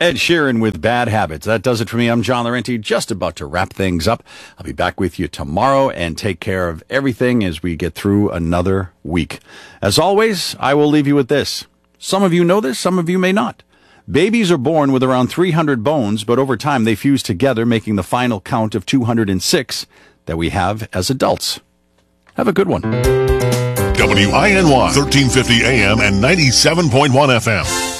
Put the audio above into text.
Ed Sheeran with Bad Habits. That does it for me. I'm John Laurenti, just about to wrap things up. I'll be back with you tomorrow and take care of everything as we get through another week. As always, I will leave you with this. Some of you know this, some of you may not. Babies are born with around 300 bones, but over time they fuse together, making the final count of 206 that we have as adults. Have a good one. WINY 1350 AM and 97.1 FM.